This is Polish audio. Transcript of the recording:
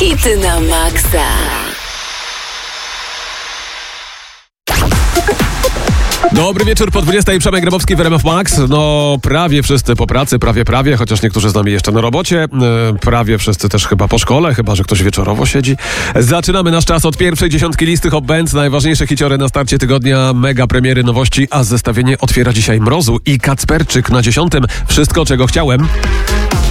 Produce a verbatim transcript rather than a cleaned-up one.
Hity na maksa. Dobry wieczór, po dwudziestej Przemek Grabowski w R M F Max. No prawie wszyscy po pracy, prawie, prawie, chociaż niektórzy z nami jeszcze na robocie. E, prawie wszyscy też chyba po szkole, chyba że ktoś wieczorowo siedzi. Zaczynamy nasz czas od pierwszej dziesiątki listy Hot Bands. Najważniejsze hiciory na starcie tygodnia, mega premiery, nowości, a zestawienie otwiera dzisiaj Mrozu i Kacperczyk na dziesiątym. Wszystko, czego chciałem.